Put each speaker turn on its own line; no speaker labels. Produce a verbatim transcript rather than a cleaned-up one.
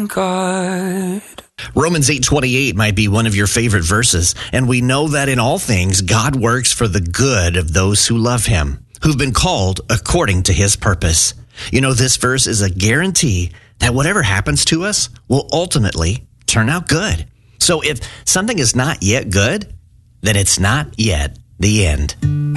God.
Romans eight twenty-eight might be one of your favorite verses, and we know that in all things God works for the good of those who love him, who've been called according to his purpose. You know, this verse is a guarantee that whatever happens to us will ultimately turn out good. So if something is not yet good, then it's not yet the end.